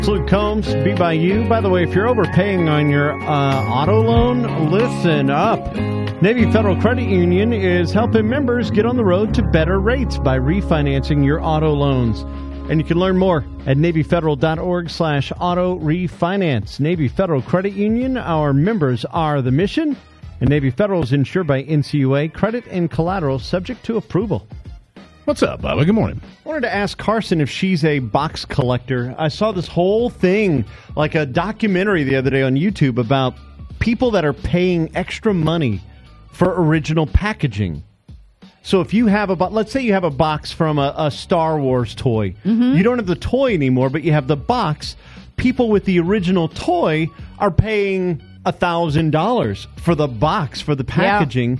Luke Combs, Be By You. By the way, if you're overpaying on your auto loan, listen up. Navy Federal Credit Union is helping members get on the road to better rates by refinancing your auto loans. And you can learn more at NavyFederal.org/auto refinance. Navy Federal Credit Union, our members are the mission. And Navy Federal is insured by NCUA. Credit and collateral subject to approval. What's up, Bubba? Good morning. I wanted to ask Carson if she's a box collector. I saw this whole thing, like a documentary the other day on YouTube about people that are paying extra money for original packaging. So if you have let's say you have a box from a Star Wars toy. Mm-hmm. You don't have the toy anymore, but you have the box. People with the original toy are paying $1,000 for the box, for the packaging.